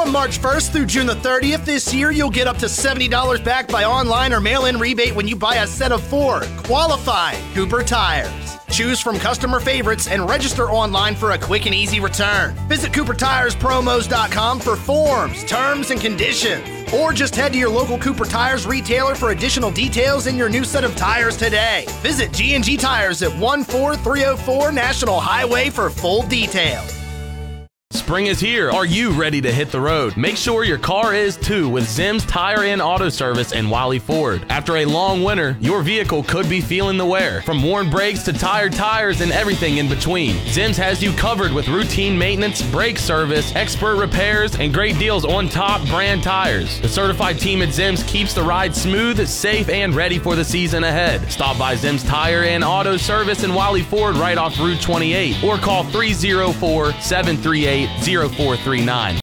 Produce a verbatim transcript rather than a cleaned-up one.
From March first through June the thirtieth this year, you'll get up to seventy dollars back by online or mail-in rebate when you buy a set of four qualified Cooper tires. Choose from customer favorites and register online for a quick and easy return. Visit Cooper Tires Promos dot com for forms, terms, and conditions. Or just head to your local Cooper Tires retailer for additional details in your new set of tires today. Visit G and G Tires at one four three oh four National Highway for full details. Spring is here. Are you ready to hit the road? Make sure your car is too with Zim's Tire and Auto Service in Wally Ford. After a long winter, your vehicle could be feeling the wear. From worn brakes to tired tires and everything in between, Zim's has you covered with routine maintenance, brake service, expert repairs, and great deals on top brand tires. The certified team at Zim's keeps the ride smooth, safe, and ready for the season ahead. Stop by Zim's Tire and Auto Service in Wally Ford right off Route twenty-eight or call three oh four, seven three eight, oh four three nine.